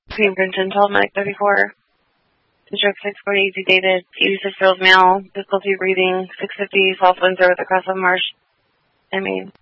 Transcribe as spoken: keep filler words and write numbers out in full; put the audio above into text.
Queen Brinton, Telemedic thirty-four. District six forty, easy dated, eighty-six year old male, difficulty breathing, six fifty, South Windsor with a cross of marsh. I mean,